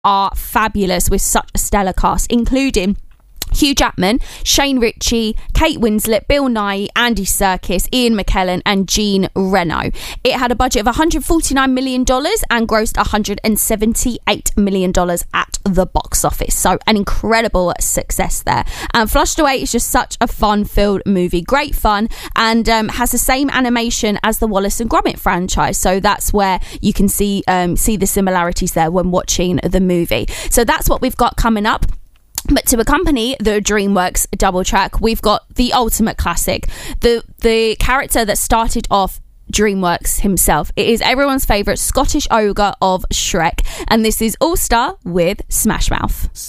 are fabulous with such a stellar cast, including Hugh Jackman, Shane Ritchie, Kate Winslet, Bill Nighy, Andy Serkis, Ian McKellen and Jean Reno. It had a budget of $149 million and grossed $178 million at the box office. So an incredible success there. And Flushed Away is just such a fun-filled movie. Great fun, and has the same animation as the Wallace and Gromit franchise. So that's where you can see the similarities there when watching the movie. So that's what we've got coming up. But to accompany the DreamWorks double track, we've got the ultimate classic, the character that started off DreamWorks himself. It is everyone's favourite Scottish ogre of Shrek, and this is All Star with Smash Mouth.